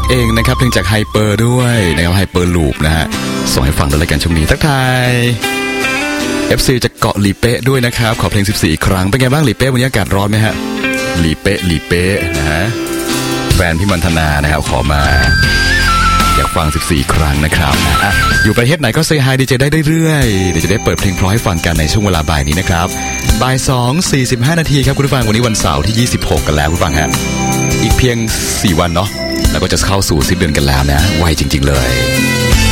เองนะครับเพลงจากไฮเปอร์ด้วยนะครับไฮเปอร์ลูปนะฮะส่งให้ฟังด้วยรายการช่วงนี้ทักทาย FC จากเกาะหลีเป๊ะด้วยนะครับขอเพลง14อีกครั้งเป็นไงบ้างหลีเป๊ะวันนี้อากาศร้อนไหมฮะหลีเป๊ะนะฮะแฟนพี่มันธนานะครับขอมาอยากฟัง14ครั้งนะครับอยู่ประเทศไหนก็เซฮายดีเจได้เรื่อยๆเดี๋ยวจะได้เปิดเพลงเพราะให้ฟังกันในช่วงเวลาบ่ายนี้นะครับบ่าย 2:45 นาทีครับคุณผู้ฟังวันนี้วันเสาร์ที่26กันแล้วคุณผู้ฟังฮะอีกเพียง4วันเนาะแล้วก็จะเข้าสู่สิ้นเดือนกันแล้วนะไวจริงๆเลย